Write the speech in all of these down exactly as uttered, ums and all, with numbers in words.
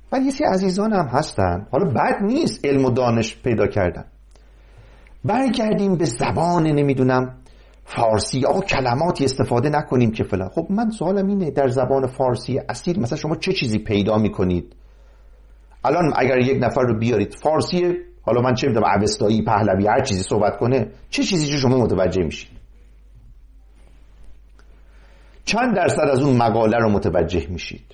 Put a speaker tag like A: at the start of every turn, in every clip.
A: ولی یه سری عزیزان هم هستن، حالا بد نیست علم و دانش پیدا کردن، برگردیم به زبان نمیدونم فارسی، آقا کلماتی استفاده نکنیم که فلان. خب من سوالم اینه در زبان فارسی اصیل مثلا شما چه چیزی پیدا میکنید؟ الان اگر یک نفر رو بیارید فارسی، حالا من چه میدونم اوستایی، پهلوی، هر چیزی صحبت کنه، چه چیزی که شما متوجه میشید؟ چند درصد از اون مقاله رو متوجه میشید؟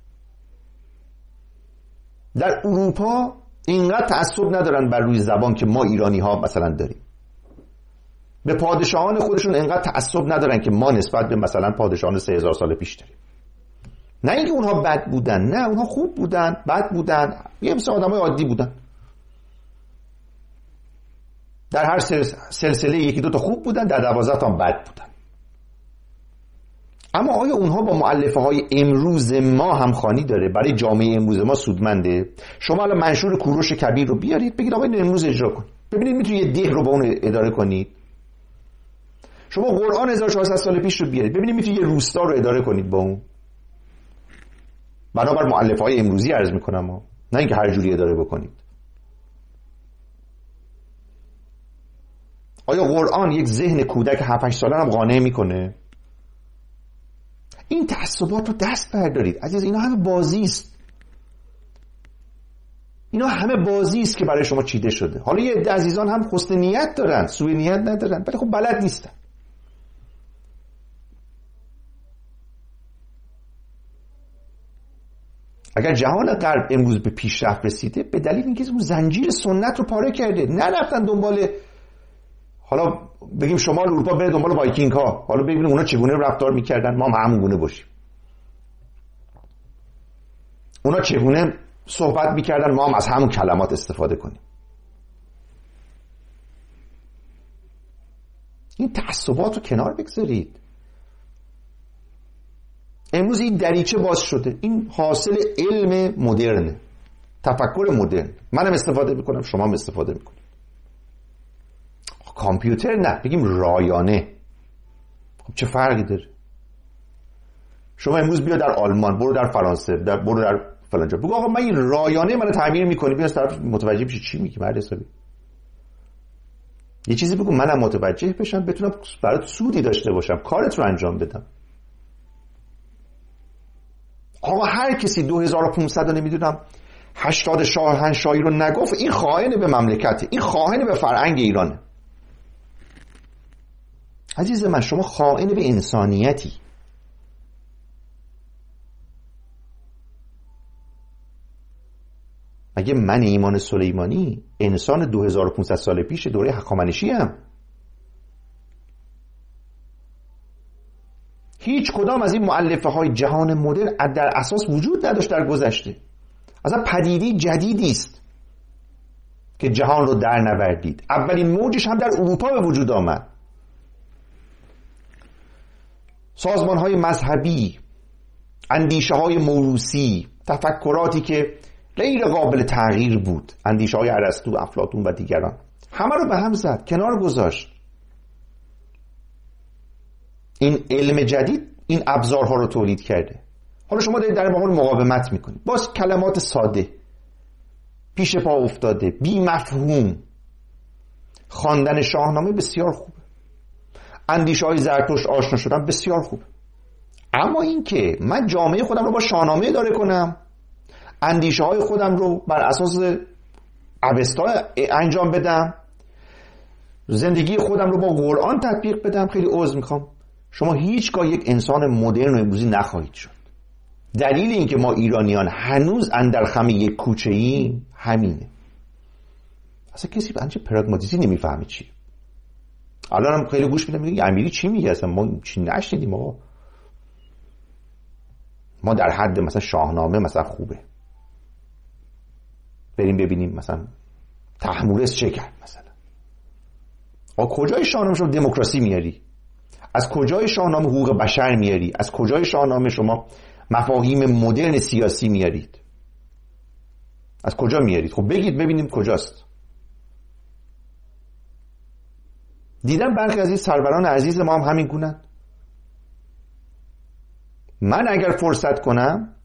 A: در اروپا اینقدر تعصب ندارن بر روی زبان که ما ایرانی ها مثلا داریم. به پادشاهان خودشون اینقدر تعصب ندارن که ما نسبت به مثلا پادشاهان سه هزار سال پیش داریم. نه اینکه اونها بد بودن، نه اونها خوب بودن، بد بودن، یه مثل آدمای عادی بودن. در هر سلسله یکی دو تا خوب بودن، در دوازده تا بد بودن. اما آیا اونها با مؤلفه های امروز ما همخوانی داره؟ برای جامعه امروز ما سودمنده؟ شما الان منشور کوروش کبیر رو بیارید بگید آقا این امروز اجرا کن، ببینید میتونید یه ده رو با اون اداره کنید. شما قرآن هزار و چهارصد سال پیش رو بیارید ببینید میتونید یه روستا رو اداره کنید با اون. بنابر مؤلفه های امروزی عرض میکنم ها، نه اینکه هر جوری اداره بکنید. آیا قرآن یک ذهن کودک هفت هشت ساله هم قانع میکنه؟ این تعصبات رو دست بردارید عزیز، اینا همه بازی است. اینا همه بازی است که برای شما چیده شده. حالا یه عده عزیزان هم حسن نیت دارن، سوء نیت ندارن، ولی خب بلد نیستن. اگر جهان غرب امروز به پیشرفت رسیده به دلیل اینکه اون زنجیر سنت رو پاره کرده، نرفتن دنبال، حالا بگیم شمال اروپا بره دنبال وایکینگ ها، حالا ببینیم اونا چگونه رفتار میکردن، ما هم همون گونه باشیم. اونا چگونه صحبت میکردن، ما هم از همون کلمات استفاده کنیم. این تعصبات رو کنار بگذارید. امروز این دریچه باز شده، این حاصل علم مدرن، تفکر مدرن. منم استفاده میکنم، شما هم استفاده میکنید. کامپیوتر نه، بگیم رایانه. خب چه فرقی داره؟ شما امروز بیا در آلمان، برو در فرانسه، در برو در فلان جا، بگو آقا من این رایانه منو تعمیر میکنی، بیا طرف متوجه بشی چی میگی مرد حسابی. یه چیزی بگو منم متوجه بشم، بتونم برات سودی داشته باشم، کارت رو انجام بدم. آقا هر کسی دو هزار و پانصد نمیدونم هشتاد شاهنشاهی رو نگفت، این خائن به مملکته، این خائن به فرهنگ ایرانه. عزیز من شما خائن به انسانیتی. مگه من ایمان سلیمانی انسان دو هزار و پانصد سال پیش دوره هخامنشی ام؟ هیچ کدام از این مؤلفه های جهان مدرن در اساس وجود نداشت در گذشته. اصلا پدیده جدیدی است که جهان رو در نوردید. اولین موجش هم در اروپا به وجود آمد. سازمان های مذهبی، اندیشه های موروثی، تفکراتی که غیر قابل تغییر بود، اندیشه های ارسطو، افلاطون و دیگران، همه رو به هم زد، کنار گذاشت. این علم جدید این ابزارها رو تولید کرده. حالا شما دارید در مقابل مقاومت میکنید، باز کلمات ساده، پیش پا افتاده، بی مفهوم. خواندن شاهنامه بسیار خوبه، اندیشه های زرتشت آشنا شدن بسیار خوبه، اما این که من جامعه خودم رو با شاهنامه اداره کنم، اندیشه های خودم رو بر اساس اوستا انجام بدم، زندگی خودم رو با قرآن تطبیق بدم، خیلی عذر میخوام، شما هیچگاه یک انسان مدرن و امروزی نخواهید شد. دلیل این که ما ایرانیان هنوز اندر خم یک کوچه ایم همینه. اصلا کسی به انچه پراگماتیستی نمیفهمه چی. الان هم خیلی گوش میدم میگه امیری چی میگه، اصلا ما چی نشنیدیم. آقا ما در حد مثلا شاهنامه مثلا خوبه، بریم ببینیم مثلا تحمورس چه کرد مثلا. آقا کجای شاهنامه شما دموکراسی میاری؟ از کجای شاهنامه حقوق بشر میاری؟ از کجای شاهنامه شما مفاهیم مدرن سیاسی میارید؟ از کجا میارید؟ خب بگید ببینیم کجاست. دیدم برخی از این سروران عزیز ما هم همین گونن. من اگر فرصت کنم